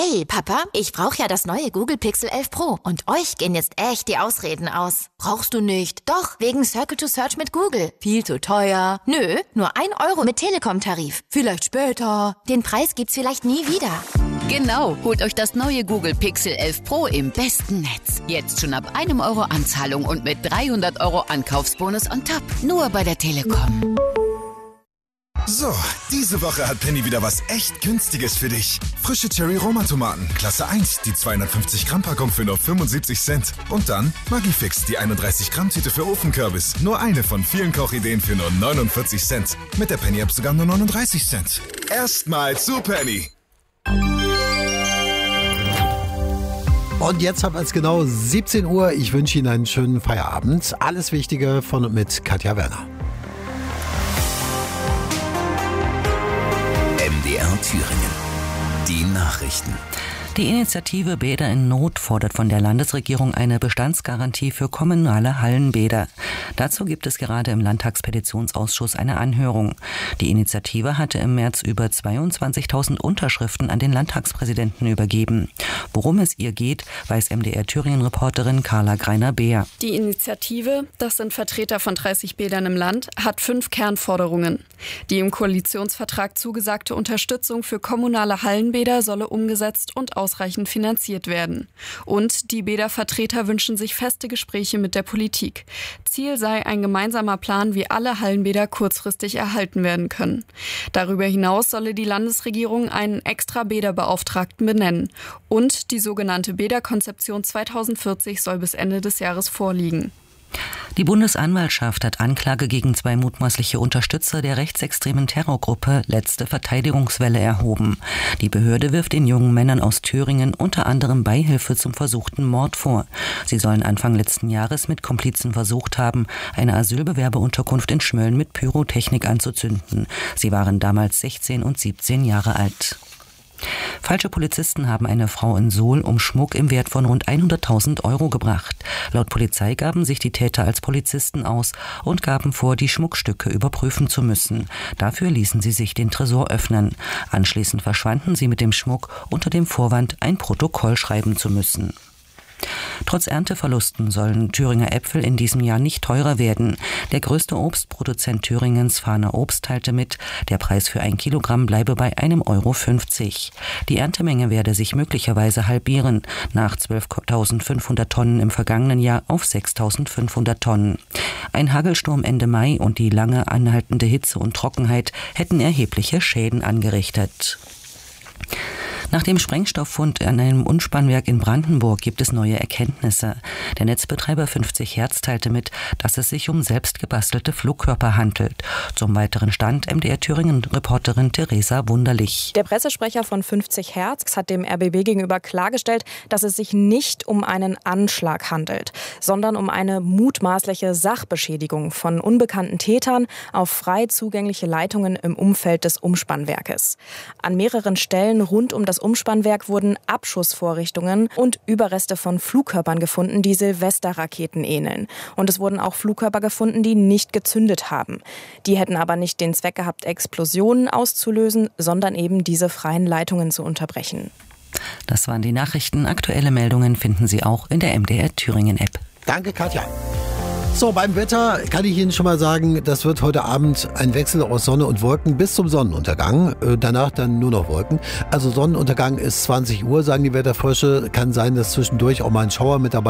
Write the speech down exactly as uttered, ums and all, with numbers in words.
Hey, Papa, ich brauche ja das neue Google Pixel elf Pro und euch gehen jetzt echt die Ausreden aus. Brauchst du nicht? Doch, wegen Circle to Search mit Google. Viel zu teuer. Nö, nur ein Euro mit Telekom-Tarif. Vielleicht später. Den Preis gibt's vielleicht nie wieder. Genau, holt euch das neue Google Pixel elf Pro im besten Netz. Jetzt schon ab einem Euro Anzahlung und mit dreihundert Euro Ankaufsbonus on top. Nur bei der Telekom. So, diese Woche hat Penny wieder was echt Günstiges für dich. Frische Cherry-Roma-Tomaten, Klasse eins, die zweihundertfünfzig Gramm Packung für nur fünfundsiebzig Cent. Und dann Maggi-Fix, die einunddreißig Gramm Tüte für Ofenkürbis. Nur eine von vielen Kochideen für nur neunundvierzig Cent. Mit der Penny-App sogar nur neununddreißig Cent. Erstmal zu Penny. Und jetzt haben wir es genau siebzehn Uhr. Ich wünsche Ihnen einen schönen Feierabend. Alles Wichtige von und mit Katja Werner. M D R Thüringen. Die Nachrichten. Die Initiative Bäder in Not fordert von der Landesregierung eine Bestandsgarantie für kommunale Hallenbäder. Dazu gibt es gerade im Landtagspetitionsausschuss eine Anhörung. Die Initiative hatte im März über zweiundzwanzigtausend Unterschriften an den Landtagspräsidenten übergeben. Worum es ihr geht, weiß M D R Thüringen-Reporterin Carla Greiner-Beer. Die Initiative, das sind Vertreter von dreißig Bädern im Land, hat fünf Kernforderungen. Die im Koalitionsvertrag zugesagte Unterstützung für kommunale Hallenbäder solle umgesetzt und ausreichend finanziert werden. Und die Bädervertreter wünschen sich feste Gespräche mit der Politik. Ziel sei ein gemeinsamer Plan, wie alle Hallenbäder kurzfristig erhalten werden können. Darüber hinaus solle die Landesregierung einen extra Bäderbeauftragten benennen. Und die sogenannte Bäderkonzeption zweitausendvierzig soll bis Ende des Jahres vorliegen. Die Bundesanwaltschaft hat Anklage gegen zwei mutmaßliche Unterstützer der rechtsextremen Terrorgruppe Letzte Verteidigungswelle erhoben. Die Behörde wirft den jungen Männern aus Thüringen unter anderem Beihilfe zum versuchten Mord vor. Sie sollen Anfang letzten Jahres mit Komplizen versucht haben, eine Asylbewerberunterkunft in Schmölln mit Pyrotechnik anzuzünden. Sie waren damals sechzehn und siebzehn Jahre alt. Falsche Polizisten haben eine Frau in Sohl um Schmuck im Wert von rund hunderttausend Euro gebracht. Laut Polizei gaben sich die Täter als Polizisten aus und gaben vor, die Schmuckstücke überprüfen zu müssen. Dafür ließen sie sich den Tresor öffnen. Anschließend verschwanden sie mit dem Schmuck unter dem Vorwand, ein Protokoll schreiben zu müssen. Trotz Ernteverlusten sollen Thüringer Äpfel in diesem Jahr nicht teurer werden. Der größte Obstproduzent Thüringens, Fahner Obst, teilte mit, der Preis für ein Kilogramm bleibe bei einem Euro fünfzig. Die Erntemenge werde sich möglicherweise halbieren, nach zwölftausendfünfhundert Tonnen im vergangenen Jahr auf sechstausendfünfhundert Tonnen. Ein Hagelsturm Ende Mai und die lange anhaltende Hitze und Trockenheit hätten erhebliche Schäden angerichtet. Nach dem Sprengstofffund an einem Umspannwerk in Brandenburg gibt es neue Erkenntnisse. Der Netzbetreiber fünfzig Hertz teilte mit, dass es sich um selbstgebastelte Flugkörper handelt. Zum weiteren Stand M D R Thüringen-Reporterin Theresa Wunderlich. Der Pressesprecher von fünfzig Hertz hat dem R B B gegenüber klargestellt, dass es sich nicht um einen Anschlag handelt, sondern um eine mutmaßliche Sachbeschädigung von unbekannten Tätern auf frei zugängliche Leitungen im Umfeld des Umspannwerkes. An mehreren Stellen rund um das Umspannwerk wurden Abschussvorrichtungen und Überreste von Flugkörpern gefunden, die Silvesterraketen ähneln. Und es wurden auch Flugkörper gefunden, die nicht gezündet haben. Die hätten aber nicht den Zweck gehabt, Explosionen auszulösen, sondern eben diese freien Leitungen zu unterbrechen. Das waren die Nachrichten. Aktuelle Meldungen finden Sie auch in der M D R Thüringen App. Danke, Katja. So, beim Wetter kann ich Ihnen schon mal sagen, das wird heute Abend ein Wechsel aus Sonne und Wolken bis zum Sonnenuntergang. Danach dann nur noch Wolken. Also Sonnenuntergang ist zwanzig Uhr, sagen die Wetterfrösche. Kann sein, dass zwischendurch auch mal ein Schauer mit dabei